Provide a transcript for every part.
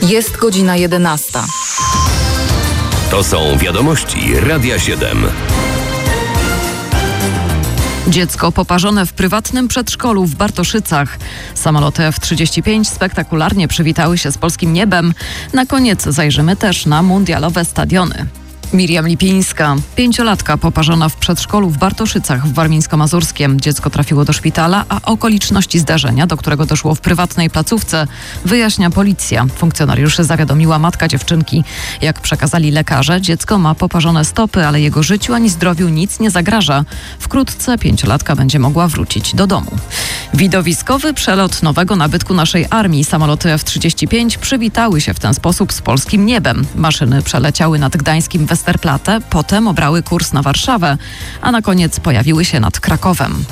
Jest godzina 11. To są wiadomości Radia 7. Dziecko poparzone w prywatnym przedszkolu w Bartoszycach. Samoloty F-35 spektakularnie przywitały się z polskim niebem. Na koniec zajrzymy też na mundialowe stadiony. Miriam Lipińska, 5-latka poparzona w przedszkolu w Bartoszycach w Warmińsko-Mazurskiem. Dziecko trafiło do szpitala, a okoliczności zdarzenia, do którego doszło w prywatnej placówce, wyjaśnia policja. Funkcjonariuszy zawiadomiła matka dziewczynki. Jak przekazali lekarze, dziecko ma poparzone stopy, ale jego życiu ani zdrowiu nic nie zagraża. Wkrótce 5-latka będzie mogła wrócić do domu. Widowiskowy przelot nowego nabytku naszej armii. Samoloty F-35 przywitały się w ten sposób z polskim niebem. Maszyny przeleciały nad gdańskim Westerplatte, potem obrały kurs na Warszawę, a na koniec pojawiły się nad Krakowem.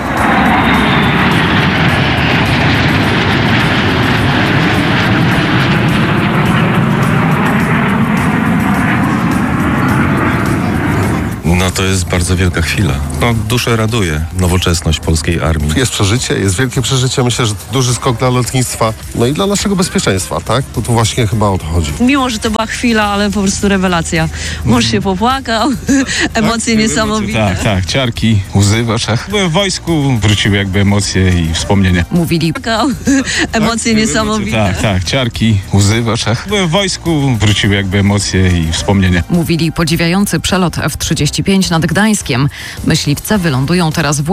No to jest bardzo wielka chwila. No, duszę raduje nowoczesność polskiej armii. Jest przeżycie, jest wielkie przeżycie. Myślę, że to duży skok dla lotnictwa, no i dla naszego bezpieczeństwa, tak? Bo tu właśnie chyba o to chodzi. Mimo, że to była chwila, ale po prostu rewelacja. Mąż się popłakał, emocje niesamowite. Tak, ciarki, łzy w oczach. Byłem w wojsku, wróciły jakby emocje i wspomnienia. Mówili Emocje niesamowite. Tak, ciarki, łzy w oczach. Byłem w wojsku, wróciły jakby emocje i wspomnienia. Mówili podziwiający przelot F-35 nad Gdańskiem. Myśliwce wylądują teraz w